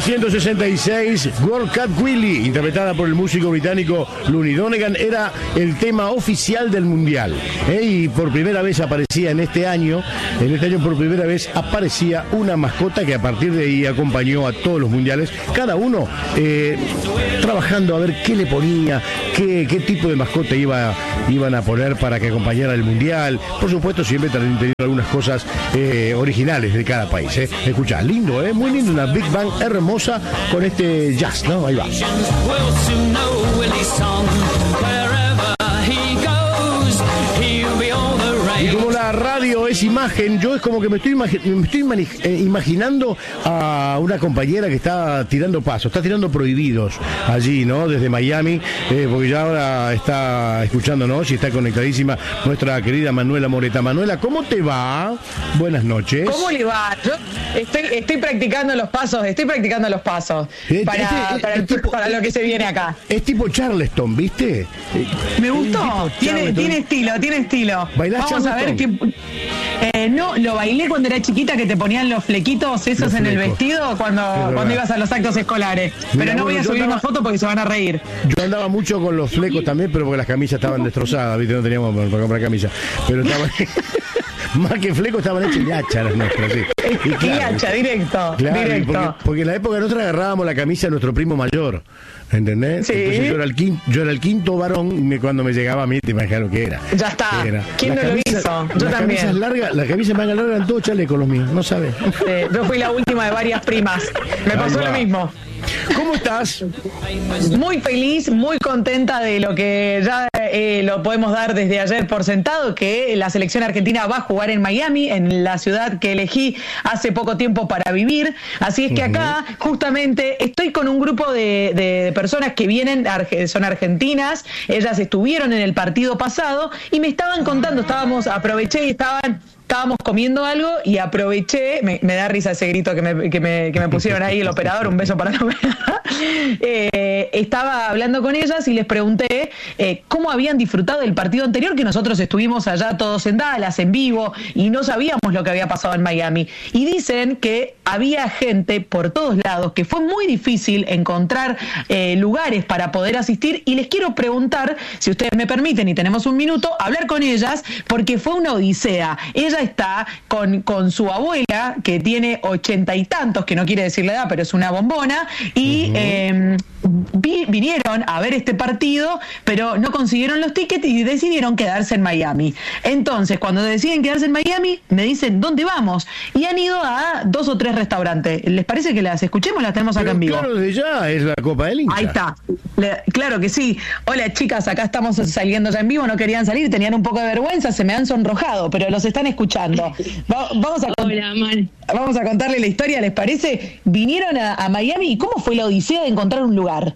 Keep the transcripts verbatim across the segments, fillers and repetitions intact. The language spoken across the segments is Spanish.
mil novecientos sesenta y seis, World Cup Willie, interpretada por el músico británico Looney Donegan, era el tema oficial del Mundial. ¿eh? Y por primera vez aparecía en este año, en este año por primera vez aparecía una mascota que a partir de ahí acompañó a todos los mundiales, cada uno eh, trabajando a ver qué le ponía, qué, qué tipo de mascota iba, iban a poner para que acompañara el Mundial. Por supuesto, siempre también teniendo algunas cosas eh, originales de cada país. ¿eh? Escuchá, lindo, ¿eh? Muy lindo, una Big Bang hermosa con este jazz, ¿no? Ahí va. Y como la radio es imagen, yo es como que me estoy, imagi- me estoy mani- eh, imaginando a una compañera que está tirando pasos, está tirando prohibidos allí, ¿no? Desde Miami, eh, porque ya ahora está escuchándonos y está conectadísima nuestra querida Manuela Moreta. Manuela, ¿cómo te va? Buenas noches. ¿Cómo le va? Yo estoy, estoy practicando los pasos, estoy practicando los pasos Eh, para, este, para, el- tipo- para lo que se viene acá. Es tipo Charleston, ¿viste? Me gustó, tipo tiene, Charleston. tiene estilo, tiene estilo. ¿Bailás Vamos a ver qué... Eh, no, lo bailé cuando era chiquita, que te ponían los flequitos esos Los en el flecos. vestido cuando, Es cuando ibas a los actos escolares. Mira, Pero no voy bueno, a yo subir andaba- una foto porque se van a reír. Yo andaba mucho con los flecos también, pero porque las camisas estaban destrozadas, ¿viste? No teníamos para, para comprar camisas. Pero estaban... Más que flecos estaban hechas yacha las nuestras, sí. Y Y claro, hacha, directo, Claro, y directo. porque, porque en la época nosotros agarrábamos la camisa de nuestro primo mayor, ¿entendés? Sí. Entonces yo era el quinto, yo era el quinto varón y me- cuando me llegaba a mí te imaginas lo que era. Ya está. Era. ¿Quién Las no lo camisas- hizo? Yo las también. Camisas largas, las camisas manga largas eran todos chalecos los míos, no sabes. Eh, yo fui la última de varias primas. Me Ahí pasó va. lo mismo. ¿Cómo estás? Muy feliz, muy contenta de lo que ya eh, lo podemos dar desde ayer por sentado, que la selección argentina va a jugar en Miami, en la ciudad que elegí hace poco tiempo para vivir. Así es que acá justamente estoy con un grupo de, de personas que vienen, arge- son argentinas, ellas estuvieron en el partido pasado y me estaban contando, estábamos, aproveché y estaban... Estábamos comiendo algo y aproveché, me, me da risa ese grito que me, que me, que me pusieron ahí el operador, un beso para la operadora. Eh, estaba hablando con ellas y les pregunté eh, cómo habían disfrutado del partido anterior, que nosotros estuvimos allá todos en Dallas, en vivo, y no sabíamos lo que había pasado en Miami. Y dicen que había gente por todos lados, que fue muy difícil encontrar eh, lugares para poder asistir, y les quiero preguntar, si ustedes me permiten y tenemos un minuto, hablar con ellas, porque fue una odisea. Ella está con, con su abuela, que tiene ochenta y tantos, que no quiere decir la edad, pero es una bombona, y uh-huh. eh, vi, vinieron a ver este partido, pero no consiguieron los tickets y decidieron quedarse en Miami. Entonces, cuando deciden quedarse en Miami, me dicen, ¿dónde vamos? Y han ido a dos o tres restaurantes. ¿Les parece que las escuchemos? Las tenemos acá pero en vivo. Claro, desde ya es la Copa del Hincha. Ahí está. Le, claro que sí. Hola, chicas, acá estamos saliendo ya en vivo, no querían salir, tenían un poco de vergüenza, se me han sonrojado, pero los están escuchando. Va, vamos, a Hola, man. vamos a contarle la historia, ¿les parece? Vinieron a, a Miami y ¿cómo fue la odisea de encontrar un lugar?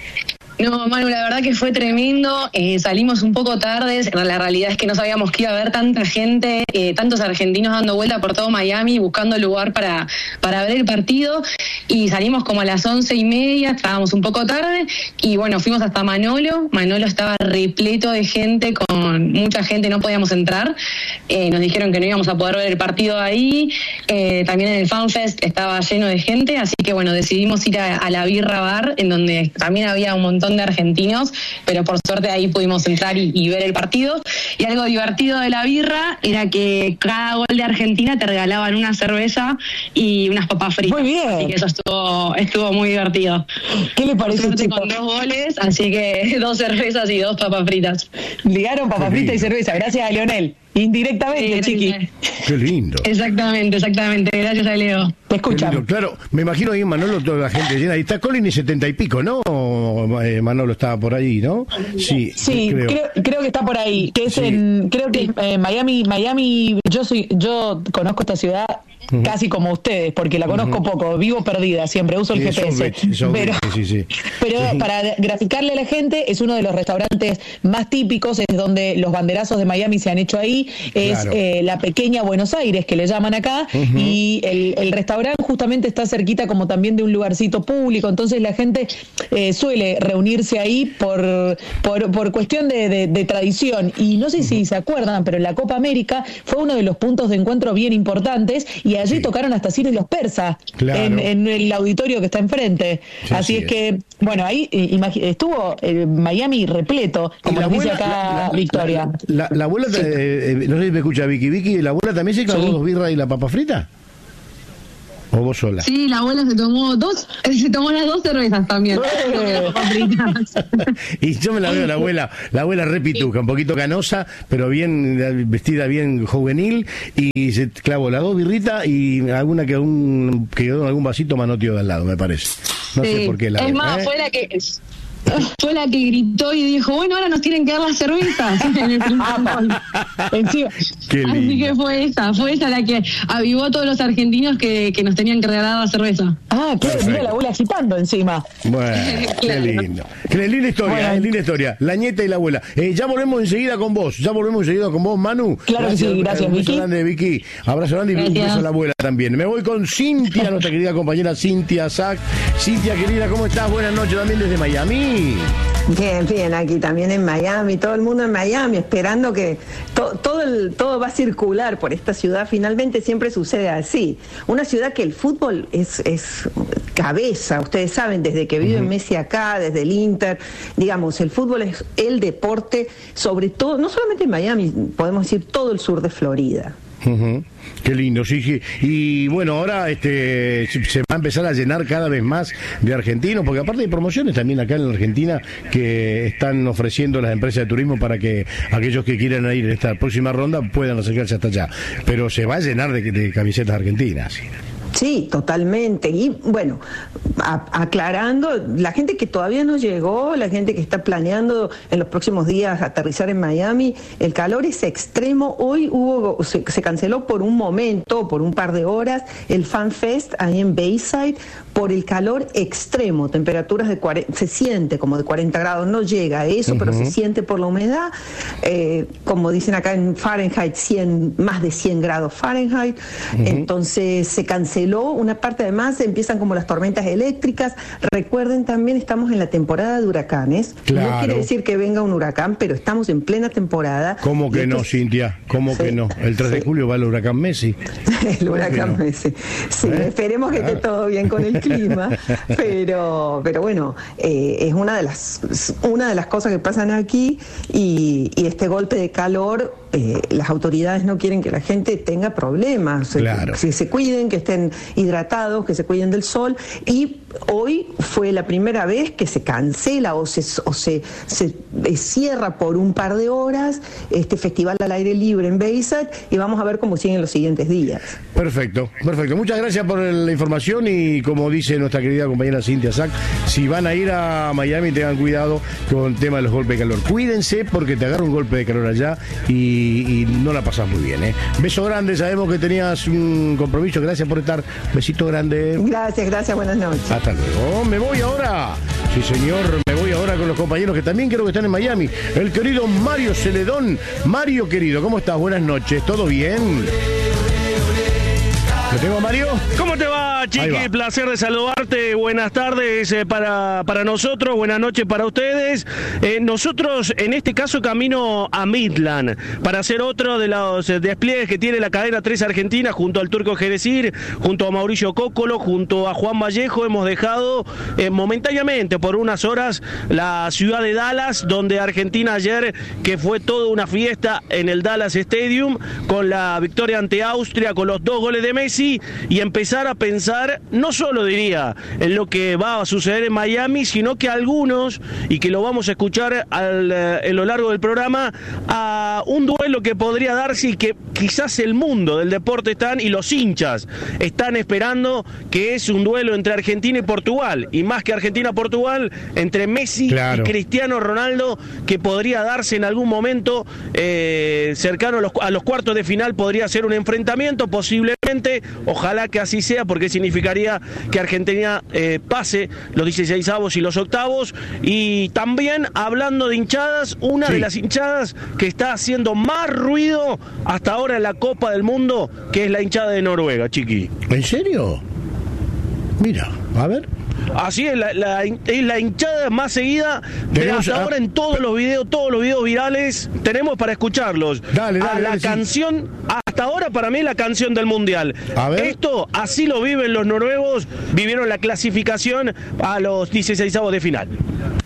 No, Manu, la verdad que fue tremendo. Eh, salimos un poco tarde. La realidad es que no sabíamos que iba a haber tanta gente, eh, tantos argentinos dando vuelta por todo Miami, buscando lugar para, para ver el partido. Y salimos como a las once y media, estábamos un poco tarde. Y bueno, fuimos hasta Manolo. Manolo estaba repleto de gente, con mucha gente, no podíamos entrar. Eh, nos dijeron que no íbamos a poder ver el partido ahí. Eh, también en el FanFest estaba lleno de gente. Así que bueno, decidimos ir a, a la Birra Bar, en donde también había un montón de argentinos, pero por suerte ahí pudimos entrar y, y ver el partido. Y algo divertido de la birra era que cada gol de Argentina te regalaban una cerveza y unas papas fritas. Muy bien. Así que eso estuvo, estuvo muy divertido. ¿Qué le parece, por suerte, chicos? con dos goles, así que dos cervezas y dos papas fritas. Ligaron papas fritas y cerveza, gracias a Leonel. Indirectamente, Sí, chiqui. Qué lindo. Exactamente, exactamente. Gracias a Leo. Te escuchamos. Claro, me imagino ahí en Manolo toda la gente llena. Ahí está Colin y setenta y pico, ¿no? Eh, Manolo estaba por ahí, ¿no? Sí, sí creo. Creo, creo que está por ahí. Que es sí. en, creo que eh, Miami, Miami. Yo soy, yo conozco esta ciudad uh-huh. casi como ustedes, porque la conozco uh-huh. poco. Vivo perdida siempre, uso el sí, G P S. Rich, pero, sí, sí. pero sí. para graficarle a la gente, es uno de los restaurantes más típicos, es donde los banderazos de Miami se han hecho ahí. Es claro. eh, la pequeña Buenos Aires, que le llaman acá, uh-huh. y el, el restaurante justamente está cerquita como también de un lugarcito público, entonces la gente eh, suele reunirse ahí por por, por cuestión de, de, de tradición, y no sé uh-huh. si se acuerdan, pero la Copa América fue uno de los puntos de encuentro bien importantes, y allí sí. tocaron hasta Ciro y los Persas claro. en, en el auditorio que está enfrente. Sí, Así es, es que, bueno, ahí estuvo eh, Miami repleto, como nos dice acá la, la, Victoria. La, la, la abuela, sí. eh, no sé si me escucha Vicky, Vicky, ¿la abuela también se clavó sí. dos birras y la papa frita? ¿O vos sola? Sí, la abuela se tomó dos, se tomó las dos cervezas también. Y yo me la veo la abuela, la abuela repituca, un poquito canosa, pero bien vestida, bien juvenil, y se clavó las dos birritas y alguna que un quedó en algún vasito manoteó de al lado, me parece. No sí. sé por qué la Es abuela, más, ¿eh? fue la que fue la que gritó y dijo, bueno, ahora nos tienen que dar las cervezas en el Encima. Así que fue esa, fue esa la que avivó a todos los argentinos que, que nos tenían que regalar la cerveza. Ah, claro, mira la abuela agitando encima. Bueno, qué lindo. Qué linda historia, bueno. eh, linda historia. La nieta y la abuela. Eh, ya volvemos enseguida con vos, ya volvemos enseguida con vos, Manu. Claro gracias, que sí, gracias, un Vicky. Abrazo grande, Vicky. Abrazo grande y un beso a la abuela también. Me voy con Cintia, nuestra querida compañera Cintia Sack. Cintia, querida, ¿cómo estás? Buenas noches también desde Miami. Bien, bien, aquí también en Miami, todo el mundo en Miami, esperando que to, todo, el, todo va a circular por esta ciudad. Finalmente siempre sucede así. Una ciudad que el fútbol es, es cabeza, ustedes saben, desde que vive uh-huh. Messi acá, desde el Inter, digamos, el fútbol es el deporte, sobre todo, no solamente en Miami, podemos decir todo el sur de Florida. Uh-huh. Qué lindo, sí, sí. Y bueno, ahora este se va a empezar a llenar cada vez más de argentinos, porque aparte hay promociones también acá en la Argentina que están ofreciendo las empresas de turismo para que aquellos que quieran ir en esta próxima ronda puedan acercarse hasta allá. Pero se va a llenar de, de camisetas argentinas. Sí, totalmente. Y bueno, a, aclarando, la gente que todavía no llegó, la gente que está planeando en los próximos días aterrizar en Miami, el calor es extremo. Hoy hubo se, se canceló por un momento, por un par de horas, el Fan Fest ahí en Bayside por el calor extremo, temperaturas de cuarenta, se siente como de cuarenta grados, no llega a eso, uh-huh. pero se siente por la humedad, eh, como dicen acá en Fahrenheit, cien, más de cien grados Fahrenheit, uh-huh. entonces se canceló una parte, además empiezan como las tormentas eléctricas. Recuerden también, estamos en la temporada de huracanes, claro. no quiere decir que venga un huracán, pero estamos en plena temporada. ¿Cómo que no, Cintia? ¿Cómo sí, que no? El tres sí. de julio va el huracán Messi. El huracán no? Messi, sí, ¿Eh? esperemos que esté todo bien con el clima, pero pero bueno, eh, es una de las una de las cosas que pasan aquí y, y este golpe de calor, eh, las autoridades no quieren que la gente tenga problemas, claro. que, que se cuiden, que estén hidratados, que se cuiden del sol. Y hoy fue la primera vez que se cancela o se o se, se cierra por un par de horas este festival al aire libre en Bayside y vamos a ver cómo siguen los siguientes días. Perfecto, perfecto. Muchas gracias por la información y como dice nuestra querida compañera Cintia Sack, si van a ir a Miami tengan cuidado con el tema de los golpes de calor. Cuídense porque te agarra un golpe de calor allá y, y no la pasas muy bien, ¿eh? Beso grande, sabemos que tenías un compromiso, gracias por estar. Besito grande. Gracias, gracias, buenas noches. Hasta luego. Me voy ahora. Sí, señor, me voy ahora con los compañeros que también creo que están en Miami. El querido Mario Celedón. Mario, querido, ¿cómo estás? Buenas noches, ¿todo bien? ¿Lo tengo, Mario? ¿Cómo te va, Chiqui? Placer de saludarte. Buenas tardes eh, para, para nosotros, buenas noches para ustedes. Eh, nosotros, en este caso, camino a Midland para hacer otro de los despliegues que tiene la cadena tres Argentina junto al Turco Jerezir, junto a Mauricio Cóccolo, junto a Juan Vallejo. Hemos dejado eh, momentáneamente por unas horas la ciudad de Dallas, donde Argentina ayer, que fue toda una fiesta en el Dallas Stadium, con la victoria ante Austria, con los dos goles de Messi, y empezar a pensar, no solo diría en lo que va a suceder en Miami, sino que algunos, y que lo vamos a escuchar al, eh, en lo largo del programa, a un duelo que podría darse y que quizás el mundo del deporte están, y los hinchas están esperando, que es un duelo entre Argentina y Portugal, y más que Argentina-Portugal, entre Messi claro. y Cristiano Ronaldo, que podría darse en algún momento eh, cercano a los, a los cuartos de final, podría ser un enfrentamiento, posiblemente. Ojalá que así sea, porque significaría que Argentina eh, pase los dieciseisavos y los octavos. Y también, hablando de hinchadas, una sí. de las hinchadas que está haciendo más ruido hasta ahora en la Copa del Mundo, que es la hinchada de Noruega, Chiqui. ¿En serio? Mira, a ver. Así es, la, la, es la hinchada más seguida de hasta a... ahora en todos los videos, todos los videos virales. Tenemos para escucharlos. Dale, dale, a la dale, canción sí. hasta ahora para mí la canción del Mundial. A ver. Esto, así lo viven los noruegos, vivieron la clasificación a los dieciseisavos de final.